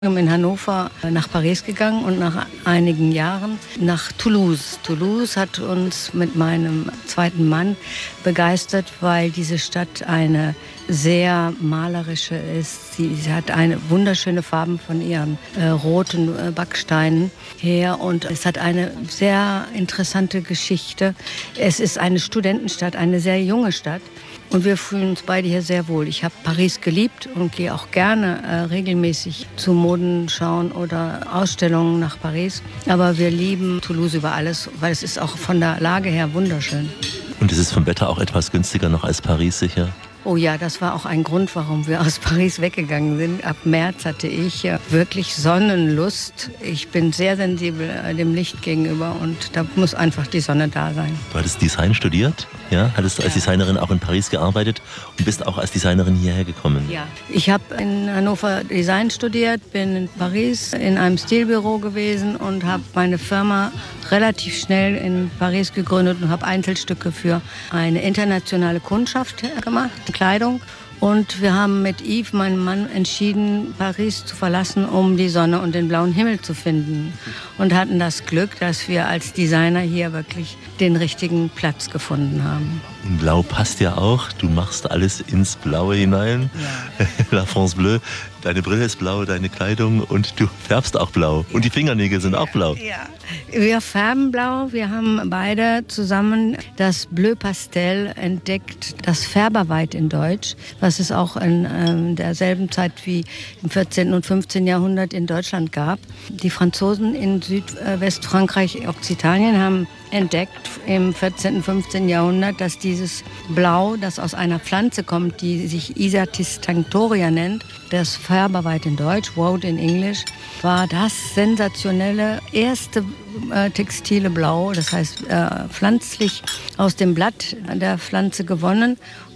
In Hannover nach Paris gegangen und nach einigen Jahren nach Toulouse. Toulouse hat uns mit meinem zweiten Mann begeistert, weil diese Stadt eine sehr malerische ist. Sie hat eine wunderschöne Farben von ihren roten Backsteinen her und es hat eine sehr interessante Geschichte. Es ist eine Studentenstadt, eine sehr junge Stadt. Und wir fühlen uns beide hier sehr wohl. Ich habe Paris geliebt und gehe auch gerne regelmäßig zu Modenschauen oder Ausstellungen nach Paris. Aber wir lieben Toulouse über alles, weil es ist auch von der Lage her wunderschön. Und es ist vom Wetter auch etwas günstiger noch als Paris sicher? Oh ja, das war auch ein Grund, warum wir aus Paris weggegangen sind. Ab März hatte ich wirklich Sonnenlust. Ich bin sehr sensibel dem Licht gegenüber und da muss einfach die Sonne da sein. Du hattest Design studiert, ja? Hattest du als Designerin auch in Paris gearbeitet und bist auch als Designerin hierher gekommen? Ja, ich habe in Hannover Design studiert, bin in Paris in einem Stilbüro gewesen und habe meine Firma relativ schnell in Paris gegründet und habe Einzelstücke für eine internationale Kundschaft gemacht, Kleidung. Und wir haben mit Yves, meinem Mann, entschieden, Paris zu verlassen, um die Sonne und den blauen Himmel zu finden. Und hatten das Glück, dass wir als Designer hier wirklich den richtigen Platz gefunden haben. Und Blau passt ja auch. Du machst alles ins Blaue hinein. Ja. La France Bleu. Deine Brille ist blau, deine Kleidung und du färbst auch blau. Und die Fingernägel sind auch blau. Ja. Wir färben blau. Wir haben beide zusammen das Bleu Pastel entdeckt, das Färberweit in Deutsch, was es auch in derselben Zeit wie im 14. und 15. Jahrhundert in Deutschland gab. Die Franzosen in Südwestfrankreich, Occitanien, haben entdeckt im 14. und 15. Jahrhundert, dass dieses Blau, das aus einer Pflanze kommt, die sich Isatis tinctoria nennt, das Färberweit in Deutsch, Woad in Englisch, war das sensationelle erste textile Blau, das heißt pflanzlich aus dem Blatt der Pflanze gewonnen.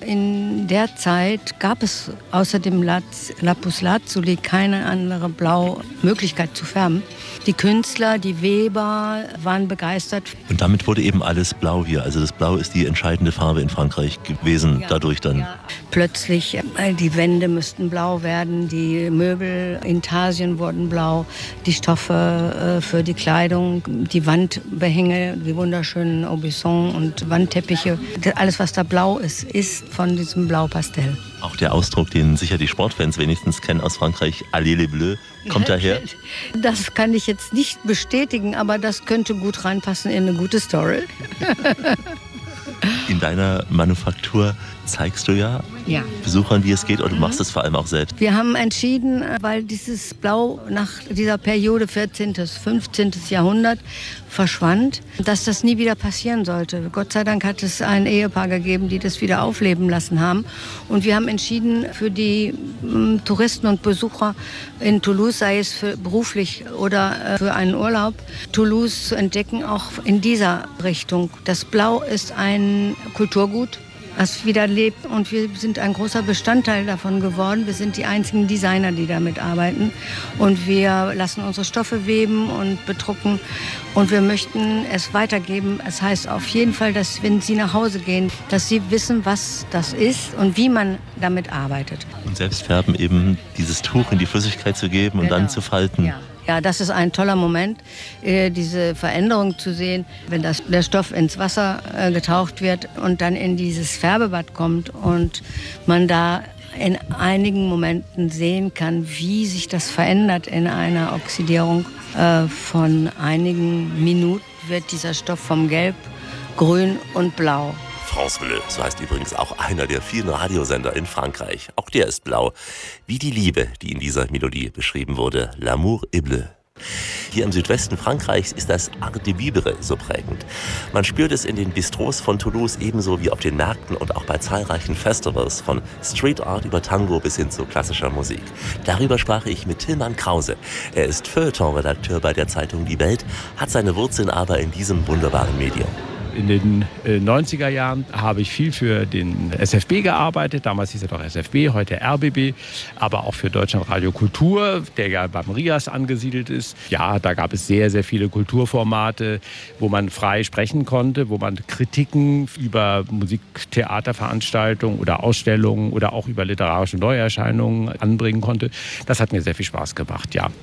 In der Zeit gab es außer dem Lapis Lazuli keine andere Blaumöglichkeit zu färben. Die Künstler, die Weber waren begeistert. Und damit wurde eben alles blau hier. Also das Blau ist die entscheidende Farbe in Frankreich gewesen, dadurch dann. Ja. Plötzlich, die Wände müssten blau werden, die Möbel, Intarsien wurden blau, die Stoffe für die Kleidung, die Wandbehänge, die wunderschönen Aubusson und Wandteppiche. Alles, was da blau ist von diesem Blaupastell. Auch der Ausdruck, den sicher die Sportfans wenigstens kennen aus Frankreich, Allez les Bleus, kommt daher? Das kann ich jetzt nicht bestätigen, aber das könnte gut reinpassen in eine gute Story. In deiner Manufaktur zeigst du ja Besuchern, wie es geht, und du machst es vor allem auch selbst. Wir haben entschieden, weil dieses Blau nach dieser Periode 14. bis 15. Jahrhundert verschwand, dass das nie wieder passieren sollte. Gott sei Dank hat es ein Ehepaar gegeben, die das wieder aufleben lassen haben. Und wir haben entschieden, für die Touristen und Besucher in Toulouse, sei es für beruflich oder für einen Urlaub, Toulouse zu entdecken, auch in dieser Richtung. Das Blau ist ein Kulturgut, was wieder lebt, und wir sind ein großer Bestandteil davon geworden. Wir sind die einzigen Designer, die damit arbeiten, und wir lassen unsere Stoffe weben und bedrucken und wir möchten es weitergeben. Es heißt auf jeden Fall, dass wenn Sie nach Hause gehen, dass Sie wissen, was das ist und wie man damit arbeitet. Und selbst färben, eben dieses Tuch in die Flüssigkeit zu geben und dann zu falten. Ja. Ja, das ist ein toller Moment, diese Veränderung zu sehen, wenn der Stoff ins Wasser getaucht wird und dann in dieses Färbebad kommt und man da in einigen Momenten sehen kann, wie sich das verändert in einer Oxidierung. Von einigen Minuten wird dieser Stoff vom Gelb, Grün und Blau. France Bleu, so heißt übrigens auch einer der vielen Radiosender in Frankreich. Auch der ist blau, wie die Liebe, die in dieser Melodie beschrieben wurde. L'amour est bleu. Hier im Südwesten Frankreichs ist das Art de Vivre so prägend. Man spürt es in den Bistros von Toulouse ebenso wie auf den Märkten und auch bei zahlreichen Festivals, von Street Art über Tango bis hin zu klassischer Musik. Darüber sprach ich mit Tilman Krause. Er ist Feuilleton-Redakteur bei der Zeitung Die Welt, hat seine Wurzeln aber in diesem wunderbaren Medium. In den 90er Jahren habe ich viel für den SFB gearbeitet. Damals hieß er doch SFB, heute RBB. Aber auch für Deutschlandradio Kultur, der ja beim RIAS angesiedelt ist. Ja, da gab es sehr, sehr viele Kulturformate, wo man frei sprechen konnte, wo man Kritiken über Musiktheaterveranstaltungen oder Ausstellungen oder auch über literarische Neuerscheinungen anbringen konnte. Das hat mir sehr viel Spaß gemacht, ja.